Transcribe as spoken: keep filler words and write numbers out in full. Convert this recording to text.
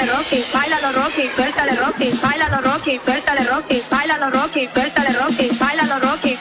suéltale Rocky, bailalo Rocky, suéltale Rocky, bailalo Rocky, suéltale Rocky, bailalo Rocky, suéltale Rocky, bailalo Rocky.